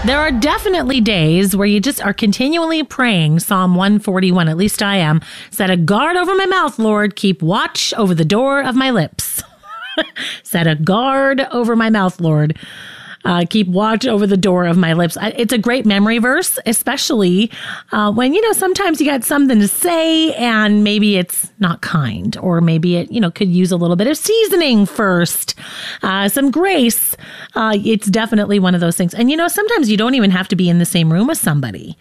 There are definitely days where you just are continually praying Psalm 141, at least I am. Set a guard over my mouth, Lord. Keep watch over the door of my lips. Set a guard over my mouth, Lord. Keep watch over the door of my lips. It's a great memory verse, especially when, sometimes you got something to say and maybe it's not kind, or maybe it, could use a little bit of seasoning first, some grace. It's definitely one of those things. And, sometimes you don't even have to be in the same room with somebody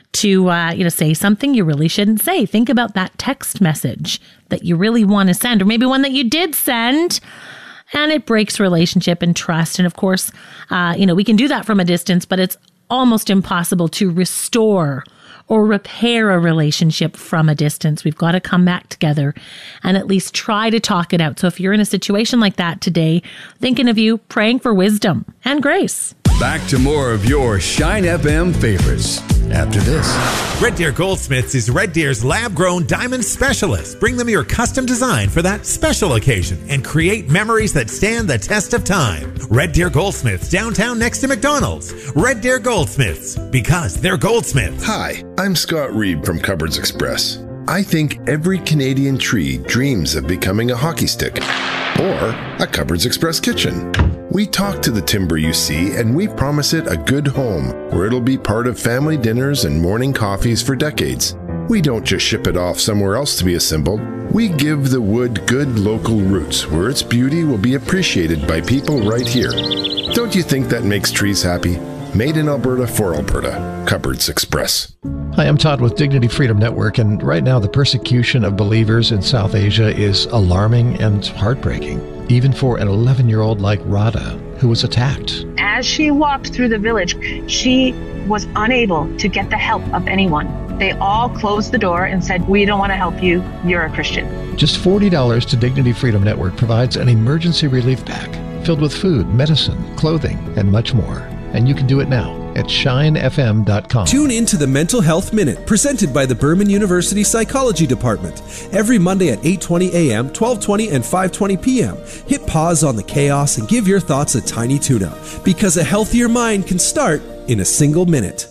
to, say something you really shouldn't say. Think about that text message that you really want to send, or maybe one that you did send, and it breaks relationship and trust. And of course, we can do that from a distance, but it's almost impossible to restore or repair a relationship from a distance. We've got to come back together and at least try to talk it out. So if you're in a situation like that today, thinking of you, praying for wisdom and grace. Back to more of your Shine FM favorites after this. Red Deer Goldsmiths is Red Deer's lab-grown diamond specialist. Bring them your custom design for that special occasion and create memories that stand the test of time. Red Deer Goldsmiths, downtown next to McDonald's. Red Deer Goldsmiths, because they're goldsmiths. Hi, I'm Scott Reed from Cupboards Express. I think every Canadian tree dreams of becoming a hockey stick or a Cupboards Express kitchen. We talk to the timber you see, and we promise it a good home where it'll be part of family dinners and morning coffees for decades. We don't just ship it off somewhere else to be assembled. We give the wood good local roots where its beauty will be appreciated by people right here. Don't you think that makes trees happy? Made in Alberta for Alberta. Cupboards Express. Hi, I'm Todd with Dignity Freedom Network, and right now the persecution of believers in South Asia is alarming and heartbreaking, even for an 11-year-old like Radha, who was attacked. As she walked through the village, she was unable to get the help of anyone. They all closed the door and said, "We don't want to help you. You're a Christian." Just $40 to Dignity Freedom Network provides an emergency relief pack filled with food, medicine, clothing, and much more. And you can do it now at shinefm.com. Tune in to the Mental Health Minute, presented by the Berman University Psychology Department. Every Monday at 8:20 a.m., 12:20, and 5:20 p.m. Hit pause on the chaos and give your thoughts a tiny tune-up, because a healthier mind can start in a single minute.